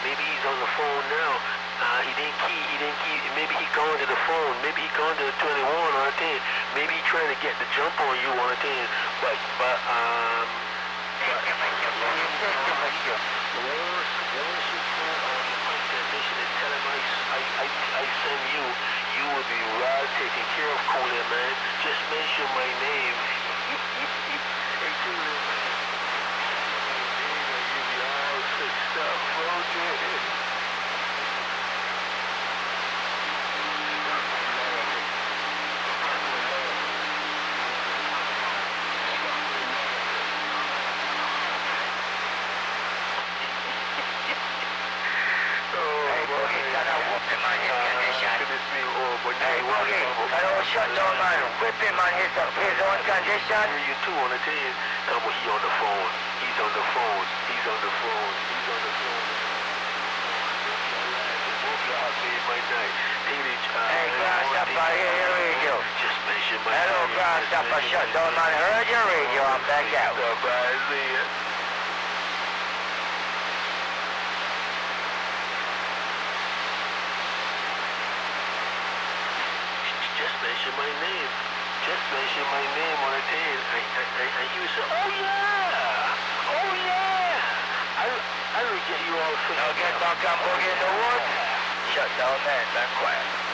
Maybe he's on the phone now. He didn't key. Maybe he gone to the phone. Maybe he gone to the 21 on a thing. Maybe he trying to get the jump on you on a thing. But once you go on that mission and tell him I send you, you will be well taken care of, Coolin, man. Just mention my name. Hey, Coolin, man. You be all fixed up, okay? Hey, Boogie, that old shutdown man, whip him on his own condition. You too on the team. Tell me he on the phone. He's on the phone. He's on the phone. He's on the phone. My night. Hey, Grasshopper, hear your radio. Just mention my Hello, Grasshopper, shutdown man, heard your radio, I'm back out. Just mention my name. Just mention my name on the tape. And you say, oh yeah! Oh yeah! I will get you all fixed. Now get back on Boogie in the woods. Shut down man, back quiet.